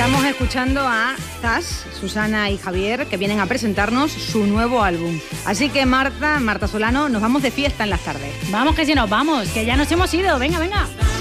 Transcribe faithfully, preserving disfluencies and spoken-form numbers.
Estamos escuchando a Tash, Susana y Javier, que vienen a presentarnos su nuevo álbum. Así que Marta, Marta Solano, nos vamos de fiesta en las tardes. Vamos que si nos vamos, que ya nos hemos ido. Venga, venga.